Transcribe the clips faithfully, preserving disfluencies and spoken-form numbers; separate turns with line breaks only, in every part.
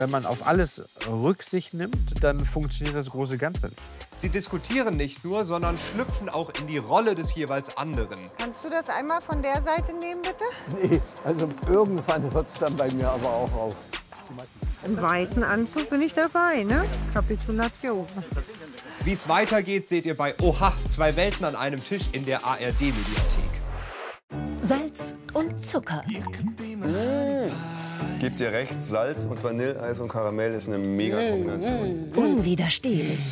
Wenn man auf alles Rücksicht nimmt, dann funktioniert das große Ganze nicht.
Sie diskutieren nicht nur, sondern schlüpfen auch in die Rolle des jeweils anderen.
Kannst du das einmal von der Seite nehmen, bitte?
Nee, also irgendwann hört es dann bei mir aber auch auf.
Im weißen Anzug bin ich dabei, ne? Kapitulation.
Wie es weitergeht, seht ihr bei Oha, zwei Welten an einem Tisch in der A R D-Mediathek.
Salz und Zucker.
Mmh. Gebt ihr recht, Salz und Vanilleeis und Karamell ist eine Mega-Kombination.
Unwiderstehlich.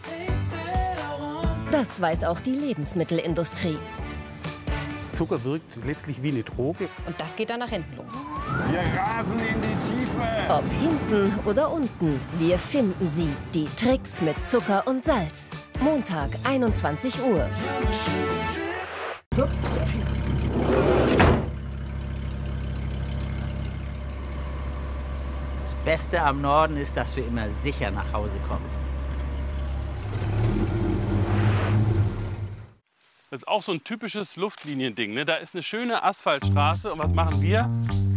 Das weiß auch die Lebensmittelindustrie.
Zucker wirkt letztlich wie eine Droge.
Und das geht dann nach hinten los.
Wir rasen in die Tiefe.
Ob hinten oder unten, wir finden sie. Die Tricks mit Zucker und Salz. Montag, einundzwanzig Uhr.
Das Beste am Norden ist, dass wir immer sicher nach Hause kommen.
Das ist auch so ein typisches Luftliniending, ne? Da ist eine schöne Asphaltstraße und was machen wir?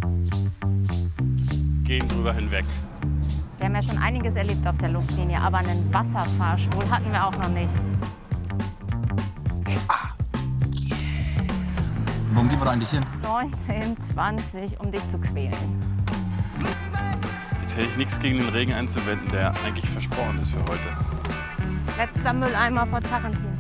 Gehen drüber hinweg.
Wir haben ja schon einiges erlebt auf der Luftlinie, aber einen Wasserfahrstuhl hatten wir auch noch nicht.
Ah. Yeah. Worum gehen wir da eigentlich hin?
neunzehn, zwanzig, um dich zu quälen.
Jetzt hätte ich nichts gegen den Regen einzuwenden, der eigentlich versprochen ist für heute.
Letzter Mülleimer vor Tarantin.